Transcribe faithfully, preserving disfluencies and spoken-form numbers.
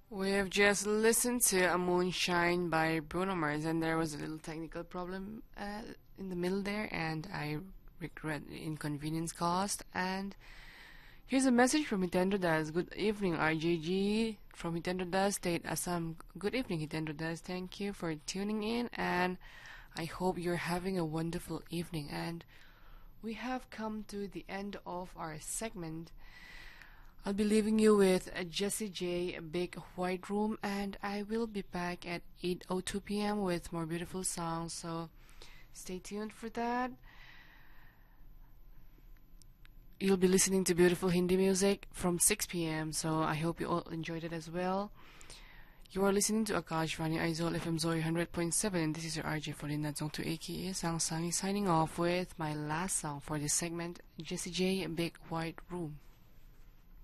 We've just listened to A Moonshine by Bruno Mars, and there was a little technical problem uh, in the middle there, and I regret the inconvenience caused. And here's a message from Hitendra Das. Good evening, R J G from Hitendra Das, State Assam. Good evening, Hitendra Das. Thank you for tuning in, and I hope you're having a wonderful evening. And we have come to the end of our segment. I'll be leaving you with a Jessie J, a Big White Room, and I will be back at eight oh two p.m. with more beautiful songs, so stay tuned for that. You'll be listening to beautiful Hindi music from six p.m., so I hope you all enjoyed it as well. You are listening to Akashvani Aizawl F M Zoe one hundred point seven, and this is your R J Florinda Zongtu aka Sang Sangi, signing off with my last song for this segment, Jessie J, Big White Room.